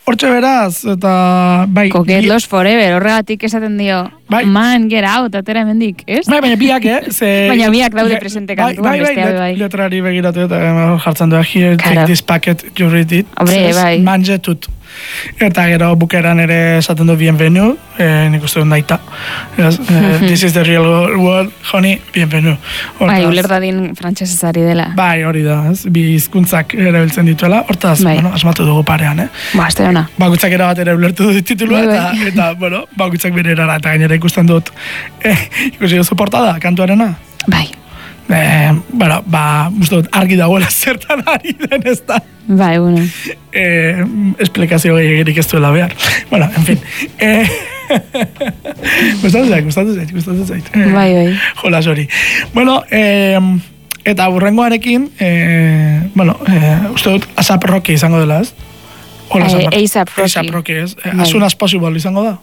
hortxe beraz, eta bai... Coquet Lost Forever, horregatik esaten dio, bai. Man, get out, atera hemendik, ez? Bai, baina biak, baina biak daude presente kantuan, bestea bai. Letrari begiratu eta jartzen duak, here, take this packet, you read it. Hombre, bai. Manje tut. Eta gero bukeran ere esaten du bienvenu, nik uste dut naita. This is the real world, honey, bienvenu. Bai, ulertadin frantsesezari dela. Bai, hori da, bi hizkuntzak erabiltzen dituela, hortaz, bueno, asmatu dugu parean, este ona. Bakutzak era bat ere ulertu du titulua, eta, bueno, bakutzak bere erara, eta gainera ikusten dut, ikusi duzu portada, kantuarena? Bai. Bueno, uste dut argi dagoela zertan ari den ez da. Bai, bueno. Esplikazio gehiagirik ez duela behar. Bueno, en fin. Gustatu zait. Bai. Jolas hori. Bueno, eta burrengoarekin, uste dut ASAP Rocky izango dela, ez? ASAP Rocky. ASAP Rocky, ez? As soon as possible izango da?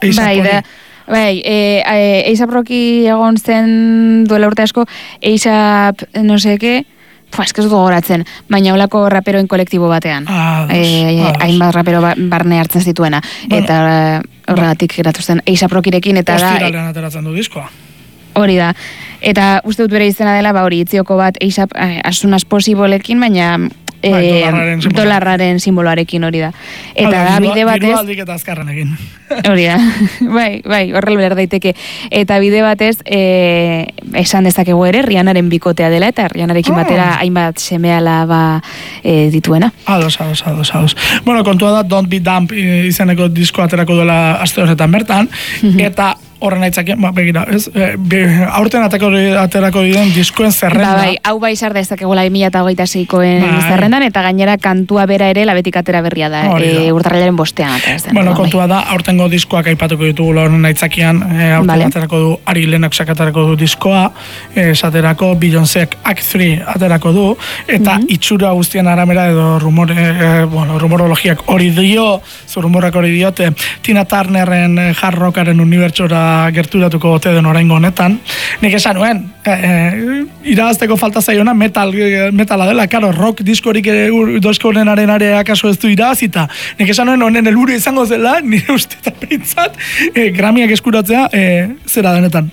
Bai, ASAP Rocky egon zen duela urte asko, ASAP no seke, ez dut gogoratzen, baina holako raperoen kolektibo batean. Hainbat rapero barne hartzen zituena. Eta horregatik geratu zen ASAP Rockyrekin. Ostiralean ateratzen du diskoa. Hori da. Eta uste dut bere izena dela, hori itzioko bat ASAP as soon as possibleekin, baina dolarraren simboloarekin hori da. Eta da, bide batez... Diru aldik eta azkarren egin. Hori da, bai, horrela behar daiteke. Eta bide batez, esan dezakegu ere, Rihannaren bikotea dela, eta Rihannarekin batera hainbat semeala dituena. Ados. Bueno, kontua da, Don't Be Dumb izeneko disko aterako duela aste horretan bertan, eta horren aitzakien, begira, ez? Aurten aterako diren diskoen zerrenda. Bai, hau bai sar dezakegula 2026koen zerrendan, eta gainera kantua bera ere labetik atera berria da. Urtarrilaren 5ean atera. Bueno, kontua da, aurtengo diskoak aipatuko ditugu horren aitzakian, aurten aterako du, Ari Lennoxak aterako du diskoa, esaterako Beyoncék Act 3 aterako du, eta itxura guztien aramera edo rumorologiak hori dio, rumorrak hori diote, Tina Turnerren hard rockaren unibertsora gerturatuko ote den oraingo honetan. Nik esan nuen, irabazteko falta zaiona metala dela, karo, rock diskorik diskoren arenare akaso ez du irabazita. Nik esan nuen honen helburu izango zela, nire ustetan behintzat, Grammyak eskuratzea, zera denetan.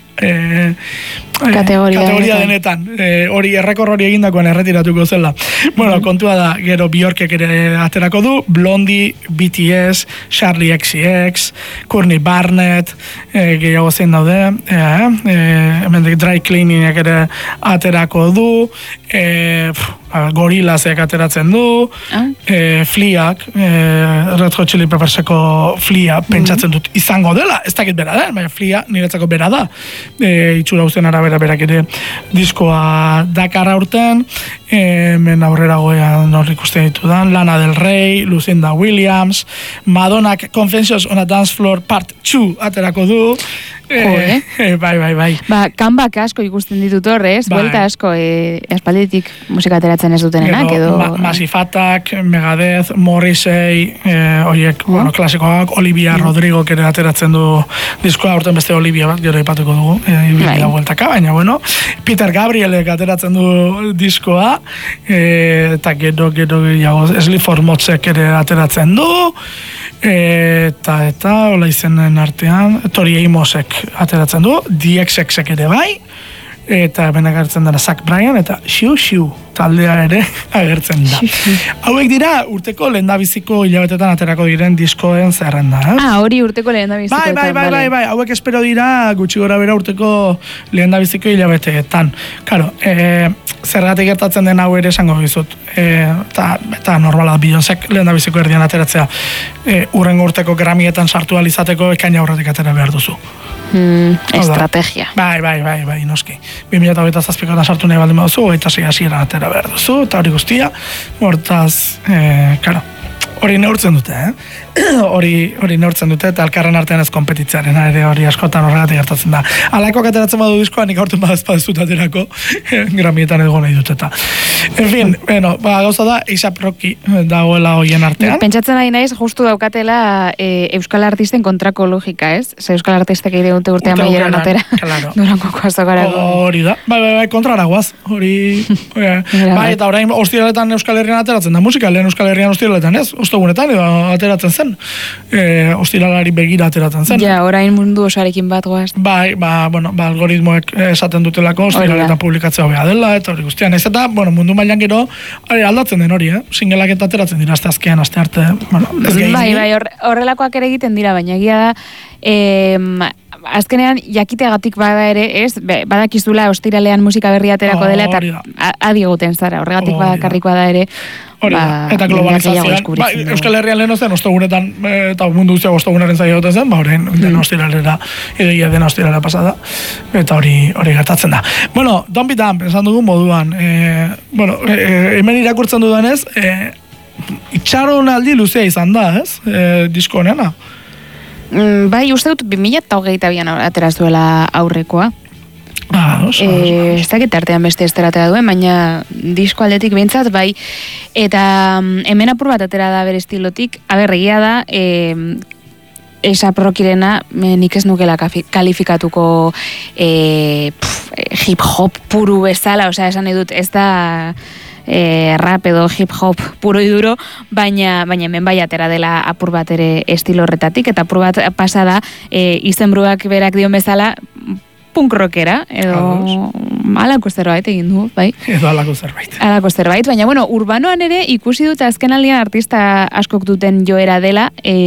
Kategoria denetan. Hori errekor hori egindakoan erretiratuko zela. Bueno, kontua da, gero Bjorkek ere aterako du, Blondie, BTS, Charlie XCX, Courtney Barnett, gehiago zein daude, hemen Dry Cleaning ere aterako du, Gorillazek ateratzen du, Fleak, Red Hot Chili Pepperseko Flea pentsatzen dut izango dela, ez dakit bera da, baina Flea niretzako bera da, itxura guztien arabera berak ere diskoa dakar aurten, hemen aurrera goean hor ikusten ditudan, Lana Del Rey, Lucinda Williams, Madonnak Confessions on a Dance Floor Part 2 aterako du, bai. Comeback asko ikusten ditut horrez, buelta asko, espalditik musika ateratzen ez dutenenak, edo... Massive Attack, Megadeth, Morrissey, oiek, klasikoak, Olivia Rodrigo ere ateratzen du diskoa, aurten beste Olivia bat, gero ipatuko dugu, ibila bueltaka, baina, bueno, Peter Gabrielek ateratzen du diskoa, eta gero, Sleaford Motzek ere ateratzen du, eta hola izenen artean Tori Amosek ateratzen du, DXXek ere bai, eta hemen agertzen dara Zach Bryan, eta Xiu taldea ere agertzen da. Hauek dira urteko lehendabiziko hilabetetan aterako diren diskoen zerrenda. Hori urteko lehendabiziko. Bai, hauek espero dira gutxi gora bera urteko lehendabiziko hilabeteetan. Claro, zergatik gertatzen den hau ere esango dizut. Eta normala Beyoncék lehendabiziko erdian ateratzea. Urrengo urteko Grammyetan sartu alizateko ekaina aurretik atera behar duzu. Estrategia. Bai, noski. 2027an sartu nahi baldin baduzu, 26 hasieran atera behar duzu, eta hori guztia, hortaz, hori neurtzen dute, hori neurtzen dute, eta elkarren artean ez kompetitzaren, ere hori askotan horregatik gertatzen da. Alakoak ateratzen badu diskoa, nik aurten badazpadezut aterako, Grammietan edo nahi dut eta. En fin, gauza da, A$AP Rocky dagoela hoien artean. Pentsatzen nahi naiz, justu daukatela euskal artisten kontrako logika, ez? Euskal artistek ide dute urtean maieran atera. Durangoko azokarako. Hori da. Bai, kontrara guaz. Hori. Bai, eta orain ostiraletan Euskal Herrian ateratzen da musika, lehen Euskal Herrian ostiraletan, ez? Ostegunetan, edo ateratzen zen. Ostiralari begira ateratzen zen. Ja, orain mundu osarekin bat guaz. Bai, algoritmoek esaten dutelako ostiraletan publikatzea hobea dela, eta hori guztian. Ez eta, mundu mailan gero aldatzen den hori, Singelak eta ateratzen dira, aste azkean, aste arte. Bai, horrelakoak ere egiten dira, baina egia da, azkenean jakiteagatik bada ere, ez? Badakizula ostiralean musika berri aterako dela, eta adi egoten zara, horregatik badakarrikoa da ere. Eta globalizazioan, Euskal Herrian lehen zen, ostegunetan, eta mundu guztiak ostegunaren zaila duten zen, horrein den ostiralera, egia den ostiralera pasada, eta hori gertatzen da. Bueno, Don't Be Dumb, esan dugun moduan, hemen irakurtzen dudanez, itxaron aldi luzea izan da, ez? Disko honena. Bai, uste dut 2022an ateraz duela aurrekoa. Ez dakit artean beste esteratea duen, baina disko aldetik behintzat, bai. Eta hemen apur bat atera da bere estilotik. Egia da, A$AP Rockyrena nik ez nukela kalifikatuko hip-hop puru bezala, osea, esan edut, ez da rap edo hip-hop puro iduro, baina hemen bai atera dela apur bat ere estilo horretatik, eta apur bat pasada izenburuak berak dion bezala punk rockera, edo alako zerbait egin du, bai? Edo alako zerbait. Alako zerbait, baina urbanoan ere ikusi dut azkenaldian artista askok duten joera dela,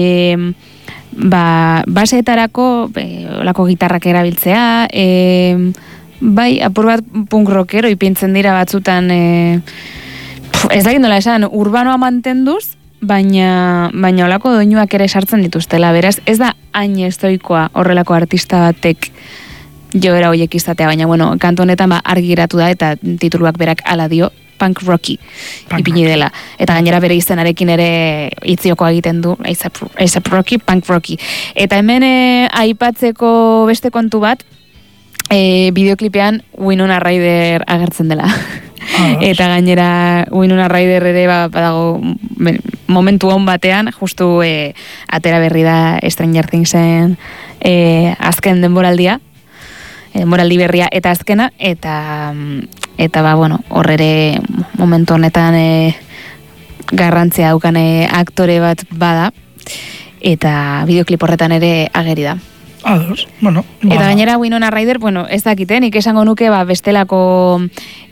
baseetarako olako gitarrak erabiltzea, bai, apur bat punk rockero ipintzen dira batzutan, ez da gindola esan, urbanoa mantenduz, baina olako doinuak ere sartzen dituztela, beraz, ez da hain estoikoa horrelako artista batek joera hoiek izatea, baina, kantu honetan argi geratu da, eta tituluak berak ala dio, Punk Rocky ipini dela. Eta gainera bere izenarekin ere itziokoa egiten du, A$AP Rocky, Punk Rocky. Eta hemen aipatzeko beste kontu bat, bideoklipean Winona Ryder agertzen dela. Eta gainera Winona Ryder ere badago momentu hon batean, justu atera berri da Stranger Thingsen azken denboraldi berria eta azkena, eta hor ere momentu honetan garrantzia daukane aktore bat bada, eta bideoklip horretan ere ageri da. Eta gainera Winona Ryder, ez dakite, nik esango nuke bestelako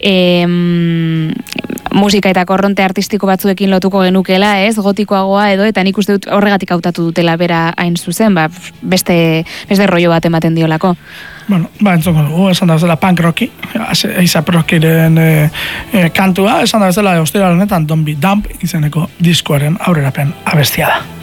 musika eta korronte artistiko batzuekin lotuko genukela, ez, gotikoagoa edo, eta nik uste dut horregatik hautatu dutela bera hain zuzen, beste rollo bat ematen diolako. Entzongo dugu, esan da bezala Punk Rocky, A$AP Rockyren kantua, esan da bezala ostirala honetan Don't Be Dumb izeneko diskoaren aurrerapen abestia da.